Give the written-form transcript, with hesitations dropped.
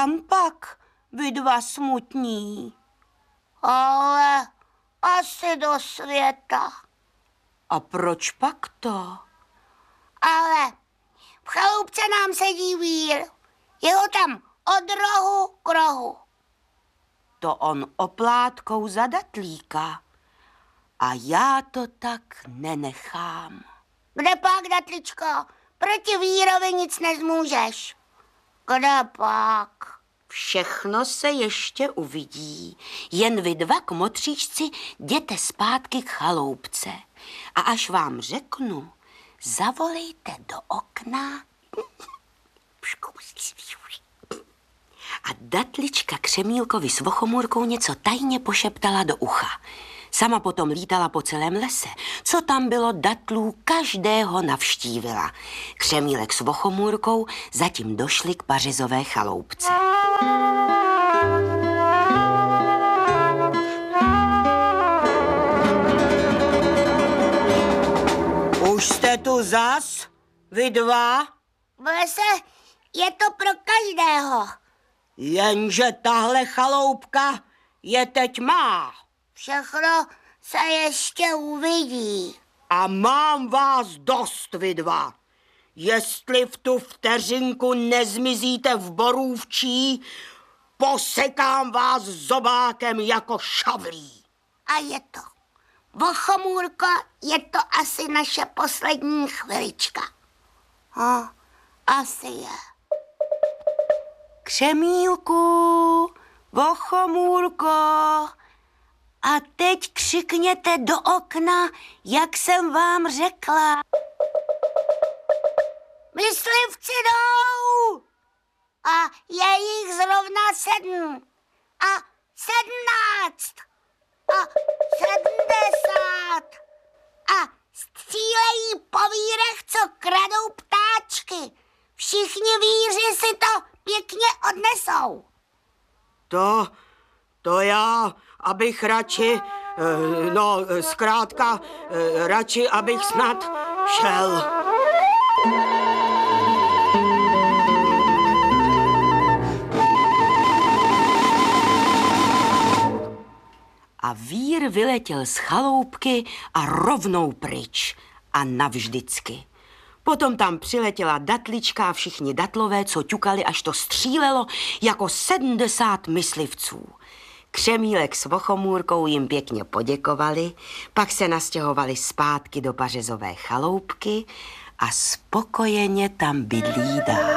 kam pak, vy dva smutní? Ale asi do světa. A proč pak to? Ale v chaloupce nám sedí vír. Je ho tam od rohu k rohu. To on oplátkou za datlíka. A já to tak nenechám. Kde pak, datličko? Proti vírovi nic nezmůžeš. Kde pak? Všechno se ještě uvidí. Jen vy dva kmotříčci jděte zpátky k chaloupce. A až vám řeknu, zavolejte do okna. A datlička Křemílkovi s Vochomůrkou něco tajně pošeptala do ucha. Sama potom lítala po celém lese. Co tam bylo datlů, každého navštívila. Křemílek s Vochomůrkou zatím došli k pařezové chaloupce. Už jste tu zas, vy dva? V lese je to pro každého. Jenže tahle chaloupka je teď má. Všechno se ještě uvidí. A mám vás dost, vy dva. Jestli v tu vteřinku nezmizíte v borůvčí, posekám vás zobákem jako šavlí. A je to. Vochomůrko, je to asi naše poslední chvilička. Asi je. Křemílku, Vochomůrko, a teď křikněte do okna, jak jsem vám řekla. Myslivci jdou! A je jich zrovna 7. A 17. A 70. A střílejí po vírech, co kradou ptáčky. Všichni víři si to pěkně odnesou. To já, abych radši, zkrátka, radši, abych snad šel. A vír vyletěl z chaloupky a rovnou pryč. A navždycky. Potom tam přiletěla datlička a všichni datlové, co ťukali, až to střílelo jako 70 myslivců. Křemílek s Vochomůrkou jim pěkně poděkovali, pak se nastěhovali zpátky do pařezové chaloupky a spokojeně tam bydlí dál.